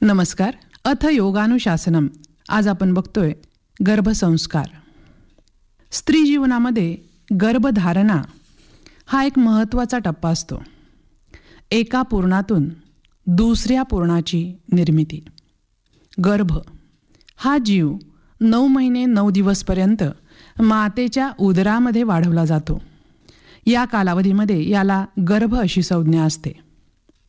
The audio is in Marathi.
नमस्कार. अथ योगानुशासनम. आज आपण बघतोय गर्भसंस्कार. स्त्री जीवनामध्ये गर्भधारणा हा एक महत्त्वाचा टप्पा असतो. एका पूर्णातून दुसऱ्या पूर्णाची निर्मिती. गर्भ हा जीव 9 महिने 9 दिवसपर्यंत मातेच्या उदरामध्ये वाढवला जातो. या कालावधीमध्ये याला गर्भ अशी संज्ञा असते.